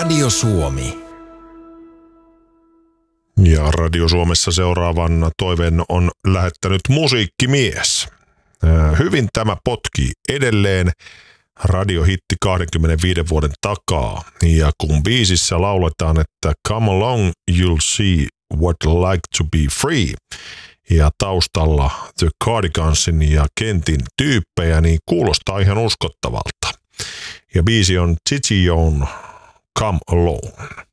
Radio Suomi. Ja Radio Suomessa seuraavan toiveen on lähettänyt musiikkimies. Hyvin tämä potkii edelleen. Radiohitti 25 vuoden takaa. Ja kun biisissä lauletaan, että come along, you'll see what like to be free. Ja taustalla The Cardigansin ja Kentin tyyppejä, niin kuulostaa ihan uskottavalta. Ja biisi on Gigi Jones, Come Alone.